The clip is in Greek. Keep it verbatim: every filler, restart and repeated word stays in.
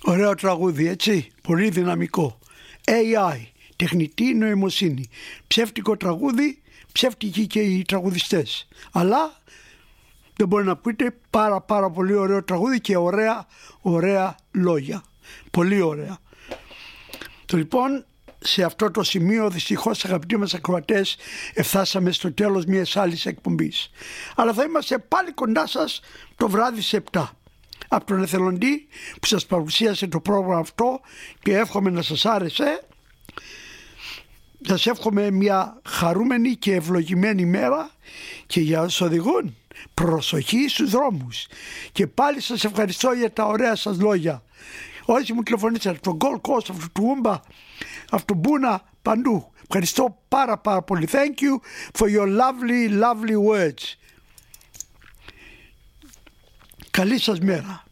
Ωραίο τραγούδι, έτσι, πολύ δυναμικό. έι άι, τεχνητή νοημοσύνη. Ψεύτικο τραγούδι, ψεύτικοι και οι τραγουδιστές. Αλλά δεν μπορεί να πείτε, πάρα πάρα πολύ ωραίο τραγούδι και ωραία, ωραία λόγια. Πολύ ωραία. Το λοιπόν, σε αυτό το σημείο δυστυχώς, αγαπητοί μας ακροατές, εφτάσαμε στο τέλος μιας άλλης εκπομπής. Αλλά θα είμαστε πάλι κοντά σας το βράδυ σε επτά. Από τον εθελοντή που σας παρουσίασε το πρόγραμμα αυτό και εύχομαι να σας άρεσε. Σας εύχομαι μια χαρούμενη και ευλογημένη μέρα και για όσους οδηγούν, προσοχή στους δρόμους. Και πάλι σας ευχαριστώ για τα ωραία σας λόγια. Όσοι μου τηλεφωνήσατε από τον Gold Coast, από το Τούμπα, από τον Μπούνα, παντού. Ευχαριστώ πάρα πάρα πολύ. Thank you for your lovely, lovely words. Καλή σας μέρα.